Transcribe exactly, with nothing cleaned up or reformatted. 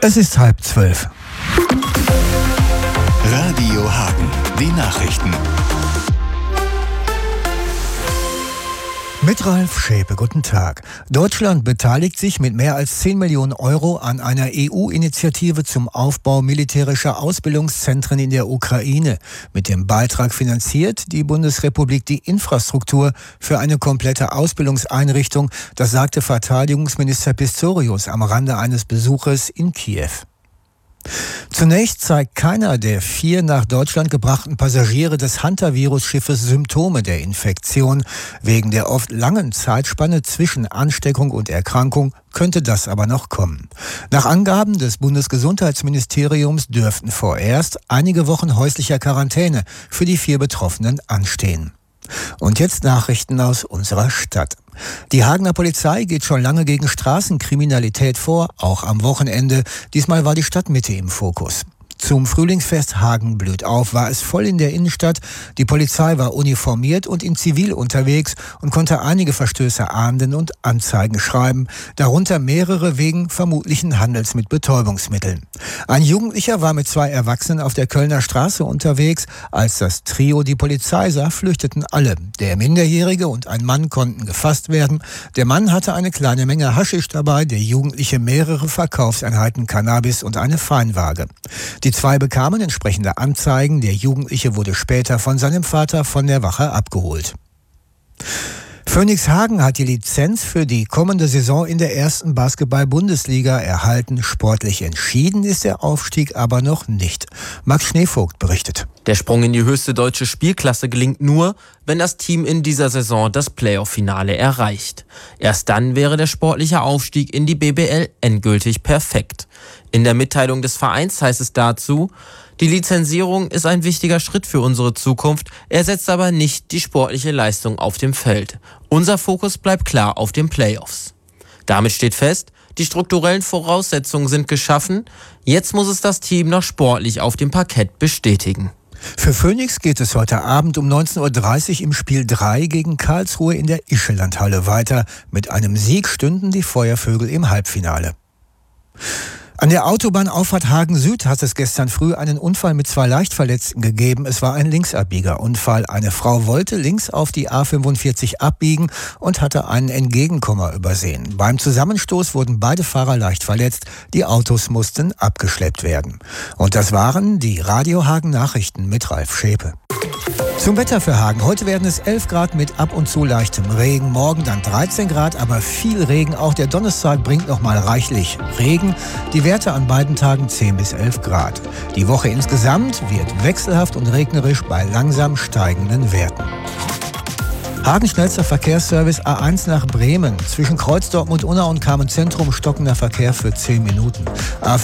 Es ist halb zwölf. Radio Hagen, die Nachrichten. Mit Ralf Schäpe, guten Tag. Deutschland beteiligt sich mit mehr als zehn Millionen Euro an einer E U-Initiative zum Aufbau militärischer Ausbildungszentren in der Ukraine. Mit dem Beitrag finanziert die Bundesrepublik die Infrastruktur für eine komplette Ausbildungseinrichtung. Das sagte Verteidigungsminister Pistorius am Rande eines Besuches in Kiew. Zunächst zeigt keiner der vier nach Deutschland gebrachten Passagiere des Hunter-Virus-Schiffes Symptome der Infektion. Wegen der oft langen Zeitspanne zwischen Ansteckung und Erkrankung könnte das aber noch kommen. Nach Angaben des Bundesgesundheitsministeriums dürften vorerst einige Wochen häuslicher Quarantäne für die vier Betroffenen anstehen. Und jetzt Nachrichten aus unserer Stadt. Die Hagener Polizei geht schon lange gegen Straßenkriminalität vor, auch am Wochenende. Diesmal war die Stadtmitte im Fokus. Zum Frühlingsfest Hagen blüht auf war es voll in der Innenstadt. Die Polizei war uniformiert und in Zivil unterwegs und konnte einige Verstöße ahnden und Anzeigen schreiben, darunter mehrere wegen vermutlichen Handels mit Betäubungsmitteln. Ein Jugendlicher war mit zwei Erwachsenen auf der Kölner Straße unterwegs. Als das Trio die Polizei sah, flüchteten alle. Der Minderjährige und ein Mann konnten gefasst werden. Der Mann hatte eine kleine Menge Haschisch dabei, der Jugendliche mehrere Verkaufseinheiten Cannabis und eine Feinwaage. Die zwei bekamen entsprechende Anzeigen. Der Jugendliche wurde später von seinem Vater von der Wache abgeholt. Phönix Hagen hat die Lizenz für die kommende Saison in der ersten Basketball-Bundesliga erhalten. Sportlich entschieden ist der Aufstieg aber noch nicht. Max Schneevogt berichtet. Der Sprung in die höchste deutsche Spielklasse gelingt nur, wenn das Team in dieser Saison das Playoff-Finale erreicht. Erst dann wäre der sportliche Aufstieg in die B B L endgültig perfekt. In der Mitteilung des Vereins heißt es dazu: Die Lizenzierung ist ein wichtiger Schritt für unsere Zukunft, ersetzt aber nicht die sportliche Leistung auf dem Feld. Unser Fokus bleibt klar auf den Playoffs. Damit steht fest, die strukturellen Voraussetzungen sind geschaffen, jetzt muss es das Team noch sportlich auf dem Parkett bestätigen. Für Phönix geht es heute Abend um neunzehn Uhr dreißig im Spiel drei gegen Karlsruhe in der Ischelandhalle weiter. Mit einem Sieg stünden die Feuervögel im Halbfinale. An der Autobahnauffahrt Hagen Süd hat es gestern früh einen Unfall mit zwei Leichtverletzten gegeben. Es war ein Linksabbiegerunfall. Eine Frau wollte links auf die A fünfundvierzig abbiegen und hatte einen Entgegenkommer übersehen. Beim Zusammenstoß wurden beide Fahrer leicht verletzt. Die Autos mussten abgeschleppt werden. Und das waren die Radio Hagen Nachrichten mit Ralf Schäpe. Zum Wetter für Hagen. Heute werden es elf Grad mit ab und zu leichtem Regen. Morgen dann dreizehn Grad, aber viel Regen. Auch der Donnerstag bringt noch mal reichlich Regen. Die Werte an beiden Tagen zehn bis elf Grad. Die Woche insgesamt wird wechselhaft und regnerisch bei langsam steigenden Werten. Hagen schnellster Verkehrsservice A eins nach Bremen. Zwischen Kreuz Dortmund-Unna und Kamenz Zentrum stockender Verkehr für zehn Minuten. A